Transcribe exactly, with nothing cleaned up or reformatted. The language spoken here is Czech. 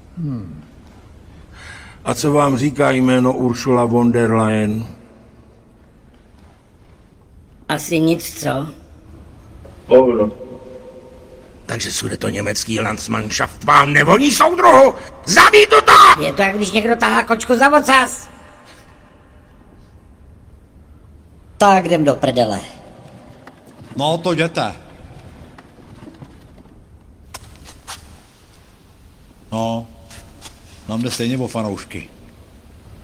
Hmm. A co vám říká jméno Ursula von der Leyen? Asi nic, co? Hovno. Takže sude to německý Landsmannschaft vám nevoní soudruhu! Zabij to to! Je to, jak když někdo tahá kočku za ocas. Tak jdem do prdele. No to jděte. No, nám jde stejně o fanoušky.